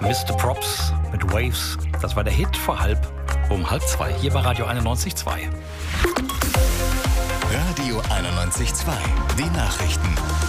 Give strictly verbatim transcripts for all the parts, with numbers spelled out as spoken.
Mister Props mit Waves. Das war der Hit vor halb, um halb zwei, hier bei Radio einundneunzig Komma zwei. Radio einundneunzig Komma zwei, die Nachrichten.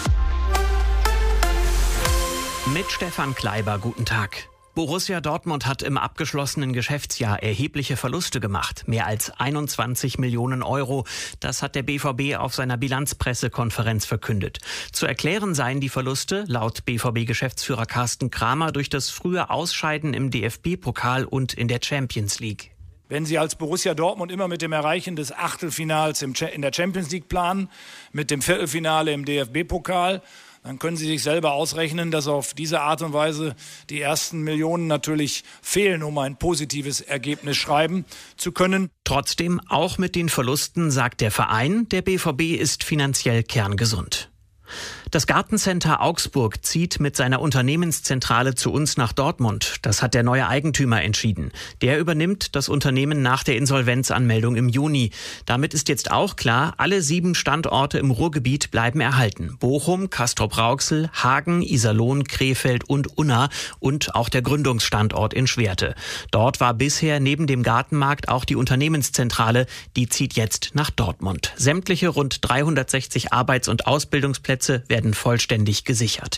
Mit Stefan Kleiber, guten Tag. Borussia Dortmund hat im abgeschlossenen Geschäftsjahr erhebliche Verluste gemacht. Mehr als einundzwanzig Millionen Euro. Das hat der B V B auf seiner Bilanzpressekonferenz verkündet. Zu erklären seien die Verluste, laut B V B-Geschäftsführer Carsten Kramer, durch das frühe Ausscheiden im D F B-Pokal und in der Champions League. Wenn Sie als Borussia Dortmund immer mit dem Erreichen des Achtelfinals in der Champions League planen, mit dem Viertelfinale im D F B-Pokal, dann können Sie sich selber ausrechnen, dass auf diese Art und Weise die ersten Millionen natürlich fehlen, um ein positives Ergebnis schreiben zu können. Trotzdem, auch mit den Verlusten, sagt der Verein, der B V B ist finanziell kerngesund. Das Gartencenter Augsburg zieht mit seiner Unternehmenszentrale zu uns nach Dortmund. Das hat der neue Eigentümer entschieden. Der übernimmt das Unternehmen nach der Insolvenzanmeldung im Juni. Damit ist jetzt auch klar, alle sieben Standorte im Ruhrgebiet bleiben erhalten. Bochum, Castrop-Rauxel, Hagen, Iserlohn, Krefeld und Unna und auch der Gründungsstandort in Schwerte. Dort war bisher neben dem Gartenmarkt auch die Unternehmenszentrale. Die zieht jetzt nach Dortmund. Sämtliche rund dreihundertsechzig Arbeits- und Ausbildungsplätze werden vollständig gesichert.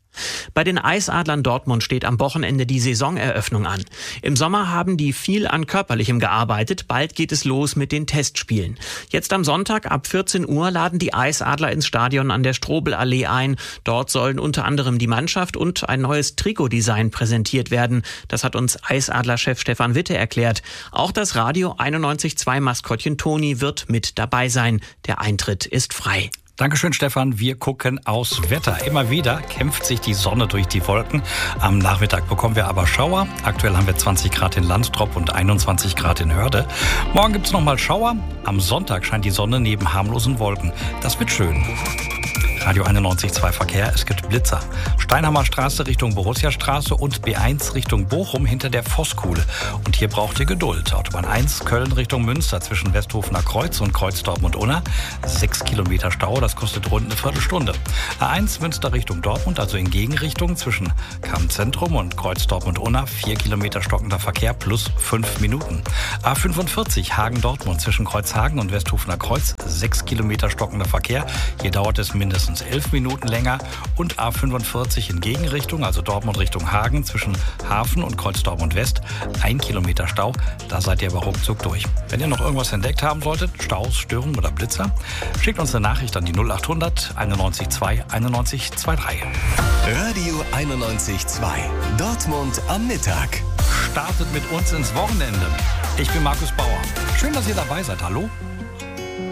Bei den Eisadlern Dortmund steht am Wochenende die Saisoneröffnung an. Im Sommer haben die viel an Körperlichem gearbeitet. Bald geht es los mit den Testspielen. Jetzt am Sonntag ab vierzehn Uhr laden die Eisadler ins Stadion an der Strobelallee ein. Dort sollen unter anderem die Mannschaft und ein neues Trikotdesign präsentiert werden. Das hat uns Eisadler-Chef Stefan Witte erklärt. Auch das Radio einundneunzig Komma zwei Maskottchen Toni wird mit dabei sein. Der Eintritt ist frei. Dankeschön, Stefan. Wir gucken aufs Wetter. Immer wieder kämpft sich die Sonne durch die Wolken. Am Nachmittag bekommen wir aber Schauer. Aktuell haben wir zwanzig Grad in Landtrop und einundzwanzig Grad in Hörde. Morgen gibt es nochmal Schauer. Am Sonntag scheint die Sonne neben harmlosen Wolken. Das wird schön. Radio einundneunzig Komma zwei Verkehr, es gibt Blitzer. Steinheimer Straße Richtung Borussiastraße und B eins Richtung Bochum hinter der Vosskuhle. Und hier braucht ihr Geduld. Autobahn eins Köln Richtung Münster zwischen Westhofener Kreuz und Kreuz Dortmund-Unna. Sechs Kilometer Stau, das kostet rund eine Viertelstunde. A eins Münster Richtung Dortmund, also in Gegenrichtung zwischen Kamm-Zentrum und Kreuz Dortmund-Unna. Vier Kilometer stockender Verkehr plus fünf Minuten. A fünfundvierzig Hagen-Dortmund zwischen Kreuzhagen und Westhofener Kreuz. Sechs Kilometer stockender Verkehr. Hier dauert es mindestens elf Minuten länger. Und A fünfundvierzig in Gegenrichtung, also Dortmund Richtung Hagen, zwischen Hafen und Kreuz Dortmund West. Ein Kilometer Stau, da seid ihr aber ruckzuck durch. Wenn ihr noch irgendwas entdeckt haben solltet, Staus, Störungen oder Blitzer, schickt uns eine Nachricht an die null achthundert einundneunzig Komma zwei einundneunzig Komma drei. Radio einundneunzig Komma zwei. Dortmund am Mittag. Startet mit uns ins Wochenende. Ich bin Markus Bauer. Schön, dass ihr dabei seid. Hallo.